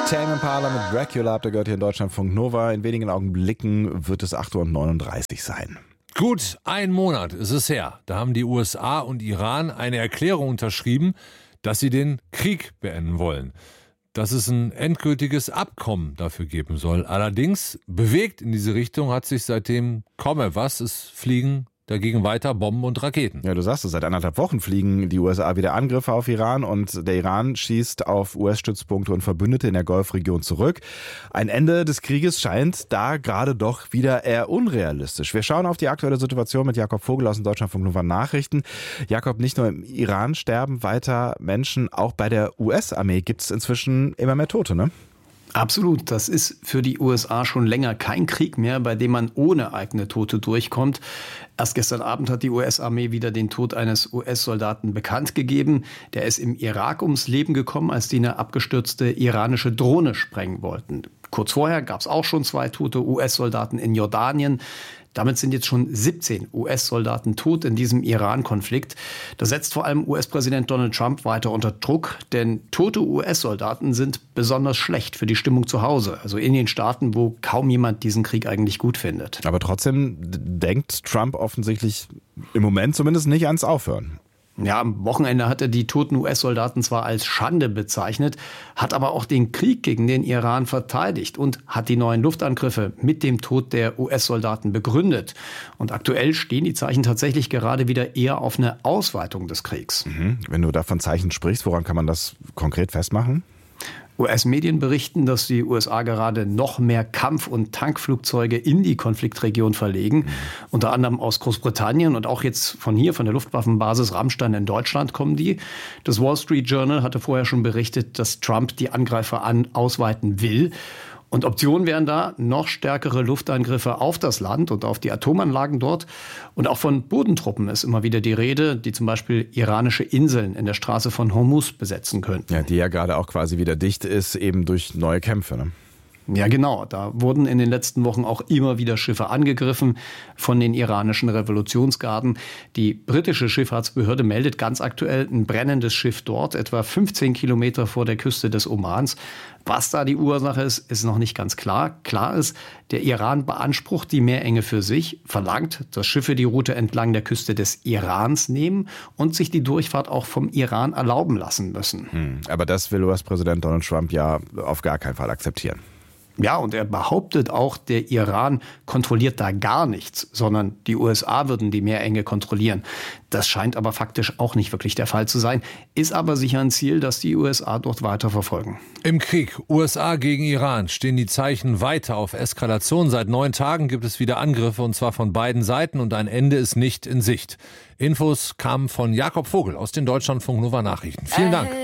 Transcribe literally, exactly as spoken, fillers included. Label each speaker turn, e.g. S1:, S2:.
S1: Tame Impala mit Dracula habt ihr gehört hier in Deutschlandfunk Nova. In wenigen Augenblicken wird es acht Uhr neununddreißig sein.
S2: Gut, ein Monat ist es her. Da haben die U S A und Iran eine Erklärung unterschrieben, dass sie den Krieg beenden wollen. Dass es ein endgültiges Abkommen dafür geben soll. Allerdings bewegt in diese Richtung hat sich seitdem kaum etwas. Es fliegen dagegen weiter Bomben und Raketen.
S1: Ja, du sagst es, seit anderthalb Wochen fliegen die U S A wieder Angriffe auf Iran und der Iran schießt auf U S-Stützpunkte und Verbündete in der Golfregion zurück. Ein Ende des Krieges scheint da gerade doch wieder eher unrealistisch. Wir schauen auf die aktuelle Situation mit Jakob Vogel aus dem Deutschlandfunk Nova Nachrichten. Jakob, nicht nur im Iran sterben weiter Menschen, auch bei der U S-Armee gibt es inzwischen immer mehr Tote, ne?
S3: Absolut. Das ist für die U S A schon länger kein Krieg mehr, bei dem man ohne eigene Tote durchkommt. Erst gestern Abend hat die U S-Armee wieder den Tod eines U S-Soldaten bekannt gegeben. Der ist im Irak ums Leben gekommen, als die eine abgestürzte iranische Drohne sprengen wollten. Kurz vorher gab es auch schon zwei tote U S-Soldaten in Jordanien. Damit sind jetzt schon siebzehn U S-Soldaten tot in diesem Iran-Konflikt. Das setzt vor allem U S-Präsident Donald Trump weiter unter Druck, denn tote U S-Soldaten sind besonders schlecht für die Stimmung zu Hause, also in den Staaten, wo kaum jemand diesen Krieg eigentlich gut findet.
S1: Aber trotzdem denkt Trump offensichtlich im Moment zumindest nicht ans Aufhören.
S3: Ja, am Wochenende hat er die toten U S-Soldaten zwar als Schande bezeichnet, hat aber auch den Krieg gegen den Iran verteidigt und hat die neuen Luftangriffe mit dem Tod der U S-Soldaten begründet. Und aktuell stehen die Zeichen tatsächlich gerade wieder eher auf eine Ausweitung des Kriegs.
S1: Mhm. Wenn du davon Zeichen sprichst, woran kann man das konkret festmachen?
S3: U S-Medien berichten, dass die U S A gerade noch mehr Kampf- und Tankflugzeuge in die Konfliktregion verlegen. Mhm. Unter anderem aus Großbritannien und auch jetzt von hier, von der Luftwaffenbasis Ramstein in Deutschland kommen die. Das Wall Street Journal hatte vorher schon berichtet, dass Trump die Angreifer an ausweiten will. Und Optionen wären da noch stärkere Luftangriffe auf das Land und auf die Atomanlagen dort. Und auch von Bodentruppen ist immer wieder die Rede, die zum Beispiel iranische Inseln in der Straße von Hormuz besetzen könnten.
S1: Ja, die ja gerade auch quasi wieder dicht ist, eben durch neue Kämpfe, ne?
S3: Ja, genau. Da wurden in den letzten Wochen auch immer wieder Schiffe angegriffen von den iranischen Revolutionsgarden. Die britische Schifffahrtsbehörde meldet ganz aktuell ein brennendes Schiff dort, etwa fünfzehn Kilometer vor der Küste des Omans. Was da die Ursache ist, ist noch nicht ganz klar. Klar ist, der Iran beansprucht die Meerenge für sich, verlangt, dass Schiffe die Route entlang der Küste des Irans nehmen und sich die Durchfahrt auch vom Iran erlauben lassen müssen.
S1: Hm, aber das will U S-Präsident Donald Trump ja auf gar keinen Fall akzeptieren.
S3: Ja, und er behauptet auch, der Iran kontrolliert da gar nichts, sondern die U S A würden die Meerenge kontrollieren. Das scheint aber faktisch auch nicht wirklich der Fall zu sein, ist aber sicher ein Ziel, das die U S A dort weiter verfolgen.
S2: Im Krieg U S A gegen Iran stehen die Zeichen weiter auf Eskalation. Seit neun Tagen gibt es wieder Angriffe, und zwar von beiden Seiten, und ein Ende ist nicht in Sicht. Infos kamen von Jakob Vogel aus den Deutschlandfunk Nova Nachrichten. Vielen Dank.